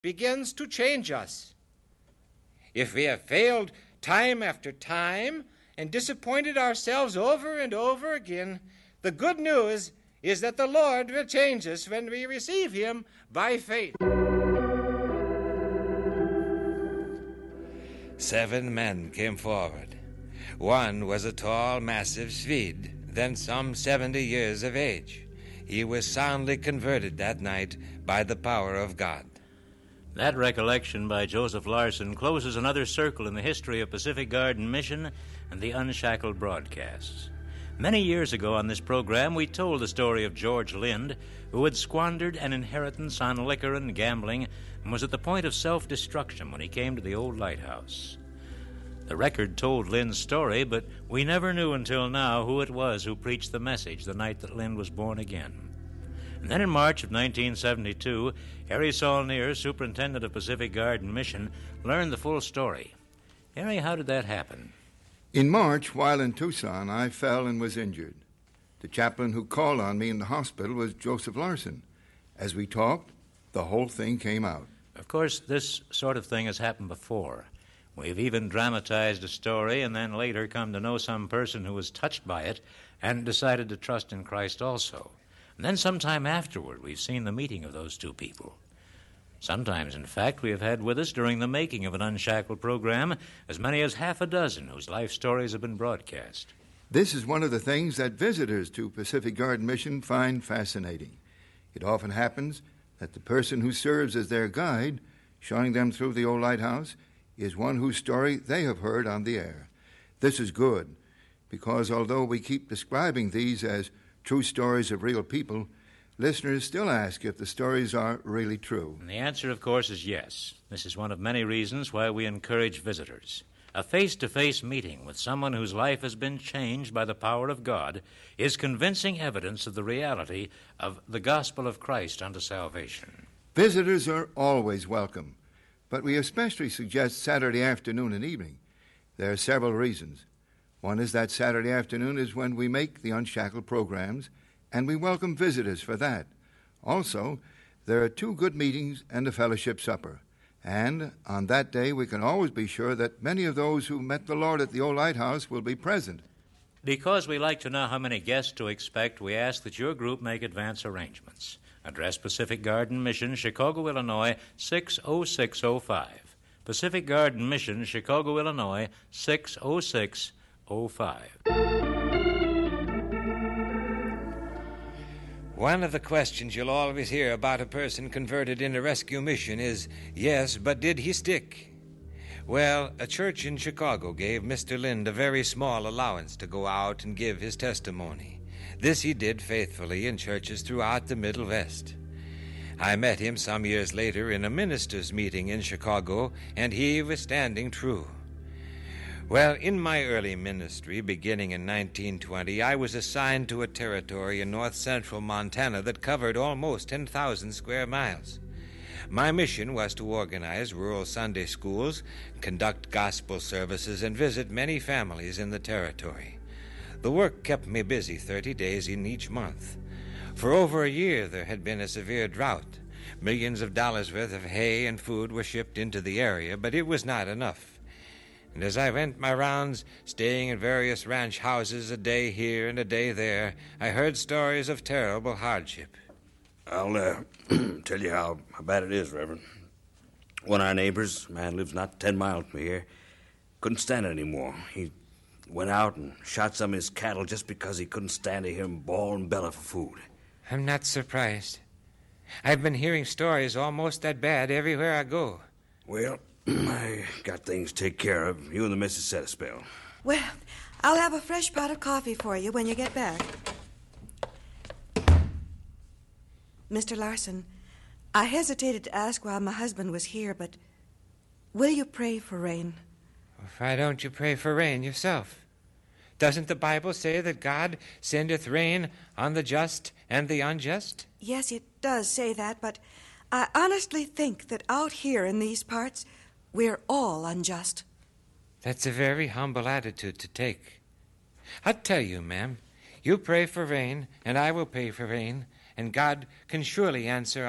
begins to change us. If we have failed time after time and disappointed ourselves over and over again, the good news is that the Lord will change us when we receive Him by faith. 7 men came forward. One was a tall, massive Swede, then some 70 years of age. He was soundly converted that night by the power of God. That recollection by Joseph Larson closes another circle in the history of Pacific Garden Mission and the Unshackled broadcasts. Many years ago on this program, we told the story of George Lind, who had squandered an inheritance on liquor and gambling and was at the point of self-destruction when he came to the old lighthouse. The record told Lind's story, but we never knew until now who it was who preached the message the night that Lind was born again. And then in March of 1972, Harry Saulnier, superintendent of Pacific Garden Mission, learned the full story. Harry, how did that happen? In March, while in Tucson, I fell and was injured. The chaplain who called on me in the hospital was Joseph Larson. As we talked, the whole thing came out. Of course, this sort of thing has happened before. We've even dramatized a story and then later come to know some person who was touched by it and decided to trust in Christ also. And then sometime afterward, we've seen the meeting of those two people. Sometimes, in fact, we have had with us during the making of an Unshackled program as many as half a dozen whose life stories have been broadcast. This is one of the things that visitors to Pacific Garden Mission find fascinating. It often happens that the person who serves as their guide, showing them through the old lighthouse, is one whose story they have heard on the air. This is good, because although we keep describing these as true stories of real people, listeners still ask if the stories are really true. And the answer, of course, is yes. This is one of many reasons why we encourage visitors. A face-to-face meeting with someone whose life has been changed by the power of God is convincing evidence of the reality of the gospel of Christ unto salvation. Visitors are always welcome, but we especially suggest Saturday afternoon and evening. There are several reasons. One is that Saturday afternoon is when we make the Unshackled programs, and we welcome visitors for that. Also, there are 2 good meetings and a fellowship supper. And on that day, we can always be sure that many of those who met the Lord at the old lighthouse will be present. Because we like to know how many guests to expect, we ask that your group make advance arrangements. Address Pacific Garden Mission, Chicago, Illinois, 60605. Pacific Garden Mission, Chicago, Illinois, 60605. One of the questions you'll always hear about a person converted in a rescue mission is, yes, but did he stick? Well, a church in Chicago gave Mr. Lind a very small allowance to go out and give his testimony. This he did faithfully in churches throughout the Middle West. I met him some years later in a ministers' meeting in Chicago, and he was standing true. Well, in my early ministry, beginning in 1920, I was assigned to a territory in north-central Montana that covered almost 10,000 square miles. My mission was to organize rural Sunday schools, conduct gospel services, and visit many families in the territory. The work kept me busy 30 days in each month. For over a year, there had been a severe drought. Millions of dollars worth of hay and food were shipped into the area, but it was not enough. And as I went my rounds, staying in various ranch houses a day here and a day there, I heard stories of terrible hardship. I'll tell you how bad it is, Reverend. One of our neighbors, a man lives not 10 miles from here, couldn't stand it anymore. He went out and shot some of his cattle just because he couldn't stand to hear him bawl and bellow for food. I'm not surprised. I've been hearing stories almost that bad everywhere I go. Well, I got things to take care of. You and the missus set a spell. Well, I'll have a fresh pot of coffee for you when you get back. Mr. Larson, I hesitated to ask while my husband was here, but will you pray for rain? Why don't you pray for rain yourself? Doesn't the Bible say that God sendeth rain on the just and the unjust? Yes, it does say that, but I honestly think that out here in these parts, we're all unjust. That's a very humble attitude to take. I'll tell you, ma'am, you pray for rain, and I will pray for rain, and God can surely answer